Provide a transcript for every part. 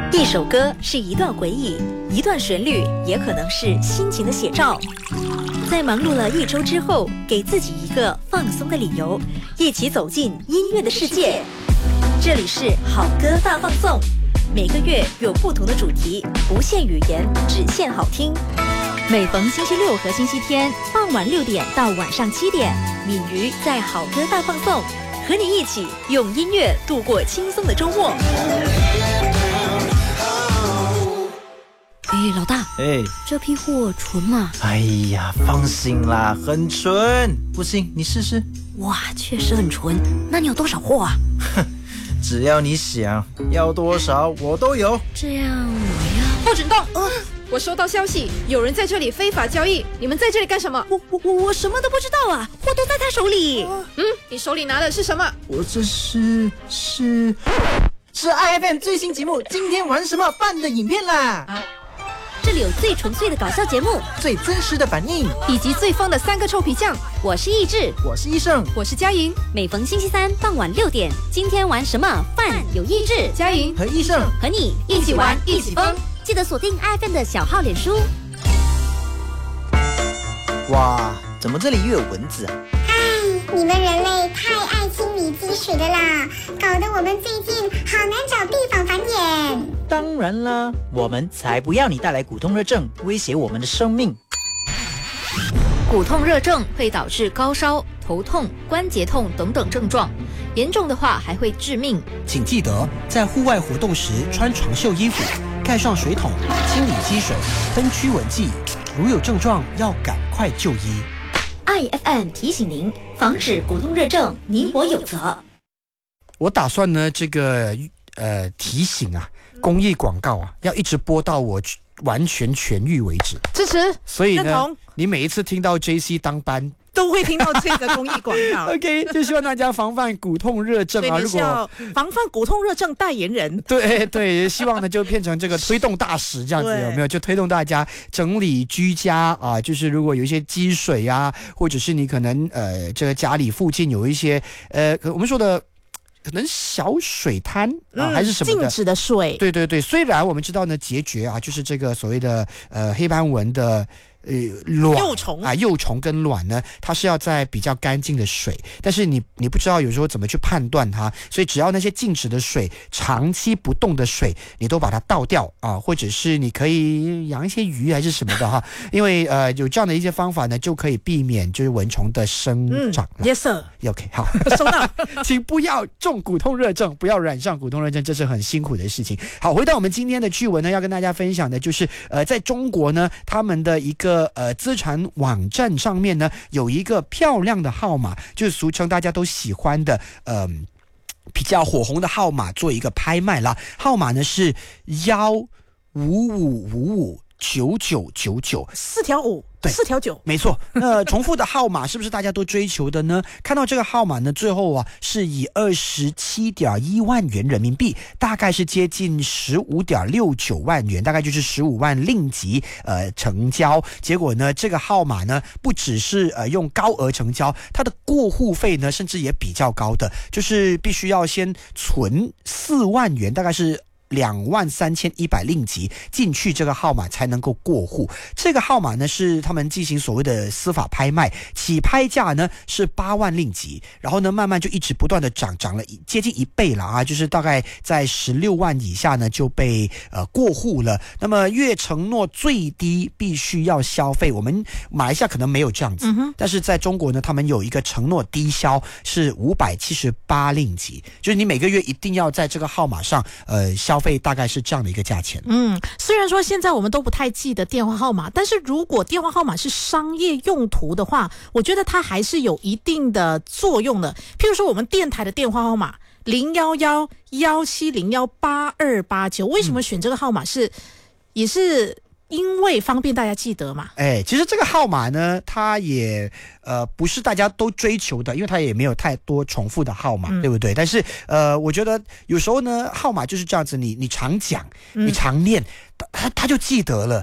一首歌是一段回忆，一段旋律也可能是心情的写照。在忙碌了一周之后，给自己一个放松的理由，一起走进音乐的世界。这里是好歌大放送，每个月有不同的主题，不限语言，只限好听。每逢星期六和星期天傍晚6点到晚上7点，敏瑜在好歌大放送，和你一起用音乐度过轻松的周末。老大，这批货纯吗？ 哎呀，放心啦，很纯。不信你试试。 哇，确实很纯。那你有多少货啊？ 只要你想要多少我都有。 这样我要不准动！我收到消息，有人在这里非法交易，你们在这里干什么？ 我什么都不知道啊，货都在他手里。 你手里拿的是什么？ 我这是 IFM 最新节目今天玩什么办的影片啦！ 这里有最纯粹的搞笑节目， 最真实的反应， 以及最疯的3个臭皮匠。 我是意志， 我是医生， 我是佳莹。 每逢星期三傍晚6点，今天玩什么饭有意志、 佳莹和医生和你一起玩一起疯。 记得锁定 IFM 的小号脸书。 哇，怎么这里又有蚊子啊？ 你们人类太爱清理积水的啦，搞得我们最近好难找地方繁衍。 当然啦，我们才不要你带来骨痛热症，威胁我们的生命。 骨痛热症会导致高烧、头痛、关节痛等等症状，严重的话还会致命。 请记得在户外活动时穿长袖衣服，盖上水桶，清理积水，喷驱蚊剂。如有症状，要赶快就医。 IFM 提醒您，防止骨痛热症，你我有责。 我打算呢，这个提醒啊，公益广告啊，要一直播到我完全痊愈为止。 支持。 所以呢，你每一次听到 JC 当班， 都会听到这个公益广告。 OK， 就希望大家防范骨痛热症啊！如果防范骨痛热症代言人， 对，希望呢就变成这个推动大使这样子，有没有？就推动大家整理居家啊，就是如果有一些积水啊，或者是你可能这个家里附近有一些我们说的可能小水滩啊，还是什么的静止的水。 对，虽然我们知道呢，孑孓啊，就是这个所谓的黑斑纹的。卵幼虫跟卵呢，它是要在比较干净的水，但是你不知道有时候怎么去判断它，所以只要那些静止的水、长期不动的水，你都把它倒掉啊，或者是你可以养一些鱼还是什么的哈，因为有这样的一些方法呢，就可以避免就是蚊虫的生长。 Yes sir。 OK， 好， 收到。 请不要中骨痛热症，不要染上骨痛热症，这是很辛苦的事情。好，回到我们今天的趣闻呢，要跟大家分享的就是在中国呢，他们的一个资产网站上面呢，有一个漂亮的号码，就是俗称大家都喜欢的比较火红的号码，做一个拍卖啦。号码呢是155559999，4条5。对，4条9，没错。那重复的号码是不是大家都追求的呢？看到这个号码呢，最后啊是以27.1万元人民币，大概是接近15.69万元，大概就是15万令吉成交。结果呢，这个号码呢不只是用高额成交，它的过户费呢甚至也比较高的，就是必须要先存4万元，大概是23100令吉进去，这个号码才能够过户。这个号码呢是他们进行所谓的司法拍卖，起拍价呢是8万令吉，然后呢慢慢就一直不断的涨了接近1倍了啊，就是大概在16万以下呢就被过户了。那么月承诺最低必须要消费，我们马来西亚可能没有这样子，但是在中国呢，他们有一个承诺低消是578令吉，就是你每个月一定要在这个号码上消费大概是这样的一个价钱。 虽然说现在我们都不太记得电话号码，但是如果电话号码是商业用途的话，我觉得它还是有一定的作用的。譬如说我们电台的电话号码011-1701-8289，为什么选这个号码也是因为方便大家记得嘛。 其实这个号码呢，它也不是大家都追求的，因为它也没有太多重复的号码，对不对？但是我觉得有时候呢，号码就是这样子，你常讲，你常念，他就记得了。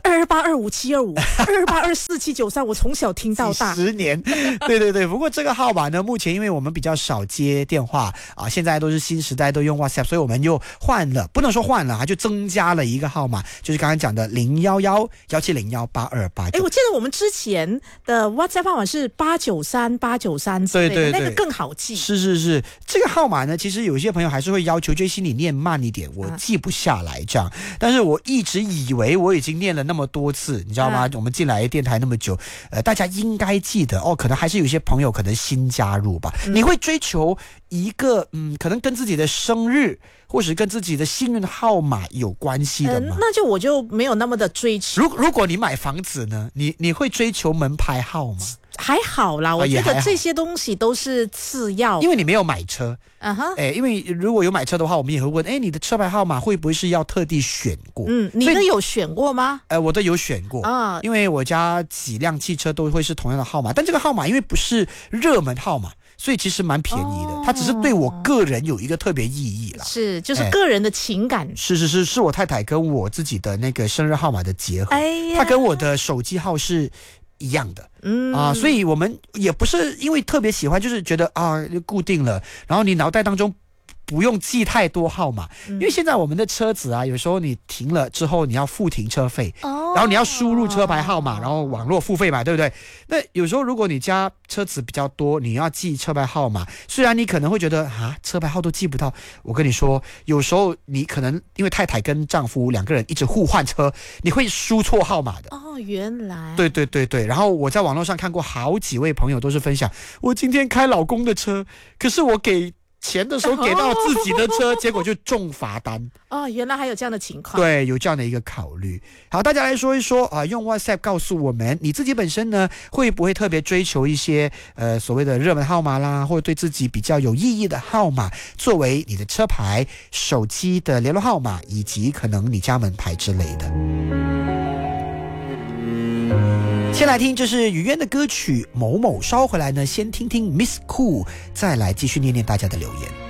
228257228247793，我从小听到大 10年，对对对。不过这个号码呢，目前因为我们比较少接电话啊，现在都是新时代，都用 WhatsApp， 所以我们又换了，不能说换了，就增加了一个号码，就是刚刚讲的011-170-8289。 我记得我们之前的 WhatsApp 号码是893， 对对对， 那个更好记。 是，这个号码呢，其实有些朋友还是会要求JC你念慢一点，我记不下来这样。但是我一直以为我已经念了那么多次，你知道吗？我们进来电台那么久，大家应该记得哦。可能还是有些朋友可能新加入吧。你会追求一个可能跟自己的生日或是跟自己的幸运号码有关系的吗？ 那我就没有那么的追求。 如果你买房子呢，你会追求门牌号吗？ 还好啦，我觉得这些东西都是次要， 因为你没有买车。因为如果有买车的话，我们也会问，你的车牌号码会不会是要特地选过？ 你的有选过吗？ 我的有选过啊，因为我家几辆汽车都会是同样的号码，但这个号码因为不是热门号码，所以其实蛮便宜的，它只是对我个人有一个特别意义啦。 是，就是个人的情感。 是我太太跟我自己的那个生日号码的结合，她跟我的手机号是一样的。所以我们也不是因为特别喜欢，就是觉得就固定了，然后你脑袋当中不用记太多号码，因为现在我们的车子有时候你停了之后你要付停车费，然后你要输入车牌号码，然后网络付费嘛，对不对？那有时候如果你家车子比较多，你要记车牌号码，虽然你可能会觉得车牌号都记不到，我跟你说，有时候你可能因为太太跟丈夫两个人一直互换车，你会输错号码的。 原来对。然后我在网络上看过好几位朋友都是分享，我今天开老公的车，可是我给钱的时候给到自己的车，结果就中罚单。 原来还有这样的情况。 对，有这样的一个考虑。好，大家来说一说用 WhatsApp 告诉我们，你自己本身呢会不会特别追求一些所谓的热门号码啦，或者对自己比较有意义的号码，作为你的车牌、手机的联络号码，以及可能你家门牌之类的。先来听，这是雨渊的歌曲《某某》，稍回来呢，先听听 Miss Cool， 再来继续念念大家的留言。